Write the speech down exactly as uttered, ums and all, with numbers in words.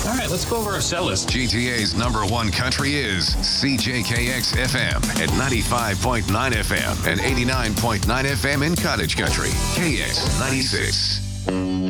All right, let's go over our cell list. G T A's number one country is C J K X F M at ninety-five point nine F M and eighty-nine point nine F M in Cottage Country. K X ninety-six.